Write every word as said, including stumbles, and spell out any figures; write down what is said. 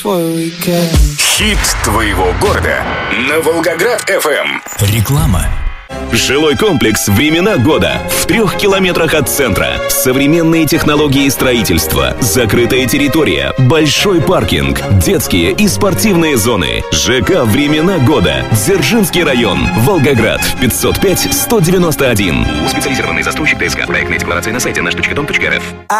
Хит твоего города на Волгоград эф эм. Реклама. Жилой комплекс «Времена года» в трех километрах от центра. Современные технологии строительства, закрытая территория, большой паркинг, детские и спортивные зоны. ЖК «Времена года», Дзержинский район, Волгоград, пятьсот пять сто девяносто один. Специализированный застройщик ДСК. Проектная декларация на сайте наш точка дом точка эр эф.